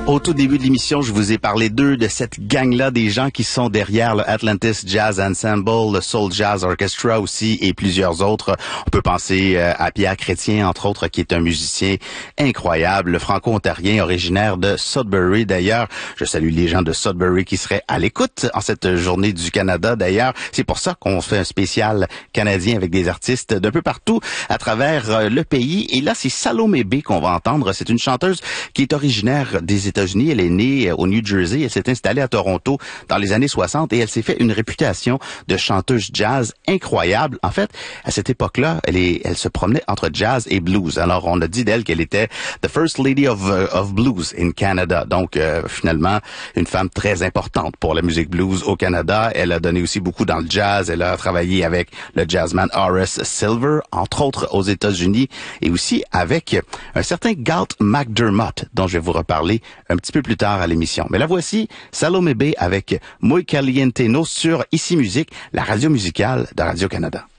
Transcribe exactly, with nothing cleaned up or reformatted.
Au tout début de l'émission, je vous ai parlé d'eux, de cette gang-là, des gens qui sont derrière le Atlantis Jazz Ensemble, le Soul Jazz Orchestra aussi et plusieurs autres. On peut penser à Pierre Chrétien, entre autres, qui est un musicien incroyable, franco-ontarien, originaire de Sudbury. D'ailleurs, je salue les gens de Sudbury qui seraient à l'écoute en cette journée du Canada. D'ailleurs, c'est pour ça qu'on fait un spécial canadien avec des artistes d'un peu partout à travers le pays. Et là, c'est Salomé B qu'on va entendre. C'est une chanteuse qui est originaire des États-Unis. Elle est née au New Jersey. Elle s'est installée à Toronto dans les années soixante et elle s'est fait une réputation de chanteuse jazz incroyable. En fait, à cette époque-là, elle est, elle se promenait entre jazz et blues. Alors, on a dit d'elle qu'elle était the first lady of, uh, of blues in Canada. Donc, euh, finalement, une femme très importante pour la musique blues au Canada. Elle a donné aussi beaucoup dans le jazz. Elle a travaillé avec le jazzman Horace Silver, entre autres aux États-Unis, et aussi avec un certain Galt McDermott, dont je vais vous reparler un petit peu plus tard à l'émission. Mais la voici, Salomé B avec Muy Caliente No sur Ici Musique, la radio musicale de Radio-Canada.